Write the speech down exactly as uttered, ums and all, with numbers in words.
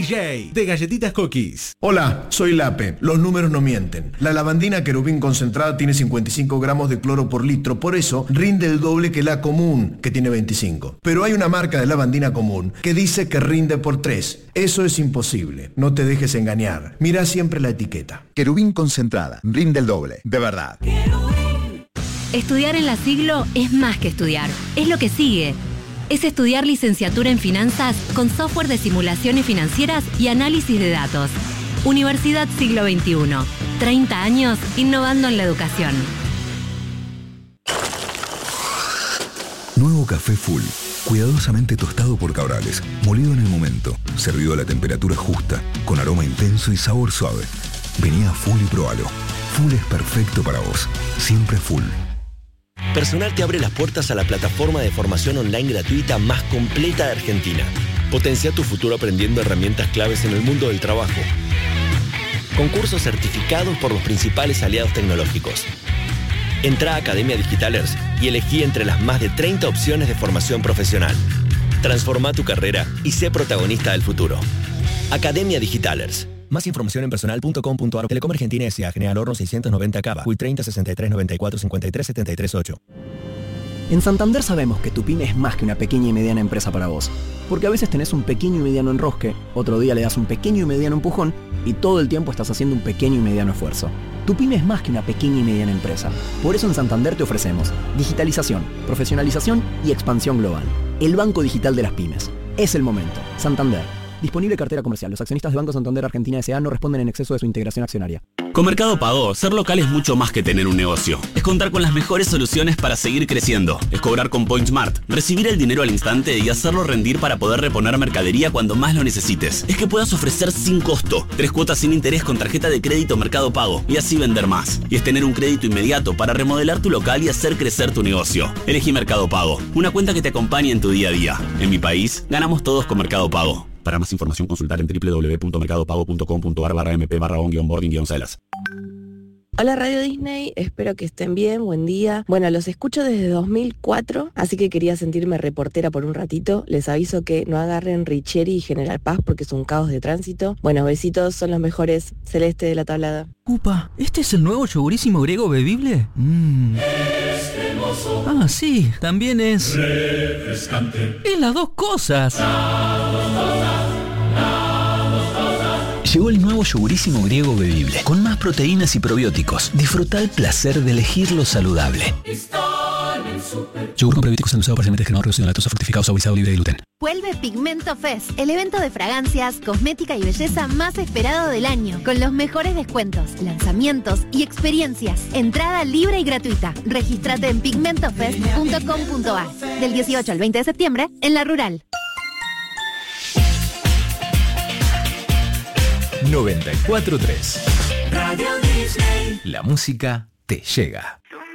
J de Galletitas Cookies. Hola, soy Lape. Los números no mienten. La lavandina Querubín concentrada tiene cincuenta y cinco gramos de cloro por litro, por eso rinde el doble que la común, que tiene veinticinco. Pero hay una marca de lavandina común que dice que rinde por tres. Eso es imposible. No te dejes engañar. Mira siempre la etiqueta. Querubín concentrada. Rinde el doble. De verdad. Estudiar en la Siglo es más que estudiar. Es lo que sigue. Es estudiar licenciatura en finanzas con software de simulaciones financieras y análisis de datos. Universidad Siglo veintiuno. treinta años innovando en la educación. Nuevo café Full. Cuidadosamente tostado por Cabrales. Molido en el momento. Servido a la temperatura justa. Con aroma intenso y sabor suave. Vení a Full y probalo. Full es perfecto para vos. Siempre Full. Personal te abre las puertas a la plataforma de formación online gratuita más completa de Argentina. Potencia tu futuro aprendiendo herramientas claves en el mundo del trabajo. Concursos certificados por los principales aliados tecnológicos. Entrá a Academia Digitalers y elegí entre las más de treinta opciones de formación profesional. Transforma tu carrera y sé protagonista del futuro. Academia Digitalers. Más información en personal punto com punto a r. Telecom Argentina S A. General Horno seiscientos noventa Cava. U I treinta, sesenta y tres, noventa y cuatro, cincuenta y tres, setenta y tres, ocho. En Santander sabemos que tu pyme es más que una pequeña y mediana empresa para vos. Porque a veces tenés un pequeño y mediano enrosque, otro día le das un pequeño y mediano empujón y todo el tiempo estás haciendo un pequeño y mediano esfuerzo. Tu pyme es más que una pequeña y mediana empresa. Por eso en Santander te ofrecemos digitalización, profesionalización y expansión global. El banco digital de las pymes. Es el momento. Santander. Disponible cartera comercial. Los accionistas de Banco Santander Argentina S A no responden en exceso de su integración accionaria. Con Mercado Pago, ser local es mucho más que tener un negocio. Es contar con las mejores soluciones para seguir creciendo. Es cobrar con PointSmart, recibir el dinero al instante y hacerlo rendir para poder reponer mercadería cuando más lo necesites. Es que puedas ofrecer sin costo, tres cuotas sin interés con tarjeta de crédito Mercado Pago y así vender más. Y es tener un crédito inmediato para remodelar tu local y hacer crecer tu negocio. Elegí Mercado Pago, una cuenta que te acompañe en tu día a día. En mi país, ganamos todos con Mercado Pago. Para más información consultar en doble u doble u doble u punto mercado pago punto com punto a r barra mp barra on guion boarding guion celas. Hola Radio Disney, espero que estén bien, buen día. Bueno, los escucho desde dos mil cuatro, así que quería sentirme reportera por un ratito. Les aviso que no agarren Richieri y General Paz porque es un caos de tránsito. Bueno, besitos, son los mejores. Celeste de la Tablada. Upa, ¿este es el nuevo yogurísimo griego bebible? Mmm. Ah, sí, también es... refrescante. Es las dos cosas. Llegó el nuevo yogurísimo griego bebible, con más proteínas y probióticos. Disfruta el placer de elegir lo saludable. Yogur con probióticos endulzado parcialmente descremado, reducido en lactosa, fructificado, saborizado, libre de gluten. Vuelve Pigmento Fest, el evento de fragancias, cosmética y belleza más esperado del año, con los mejores descuentos, lanzamientos y experiencias. Entrada libre y gratuita. Regístrate en pigmento fest punto com punto a r del dieciocho al veinte de septiembre en La Rural. noventa y cuatro punto tres. Radio Disney. La música te llega.